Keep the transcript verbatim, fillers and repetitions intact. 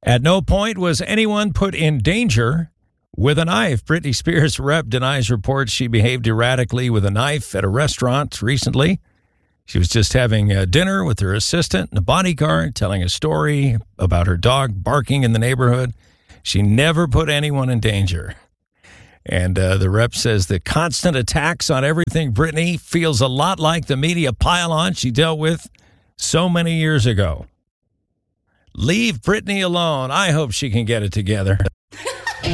At no point was anyone put in danger with a knife. Britney Spears' rep denies reports she behaved erratically with a knife at a restaurant recently. She was just having a dinner with her assistant and a bodyguard, telling a story about her dog barking in the neighborhood. She never put anyone in danger. And uh, the rep says the constant attacks on everything Britney feels a lot like the media pile-on she dealt with so many years ago. Leave Britney alone. I hope she can get it together.